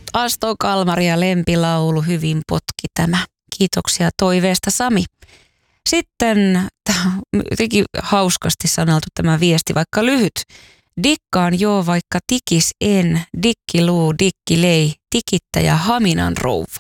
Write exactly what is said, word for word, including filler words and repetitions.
Aston Kalmari ja lempilaulu, hyvin potki tämä. Kiitoksia toiveesta, Sami. Sitten jotenkin hauskasti saneltu tämä viesti, vaikka lyhyt. Dikkaan joo, vaikka tikis en, dikkiluu, dikkilei, tikittäjä Haminan rouva.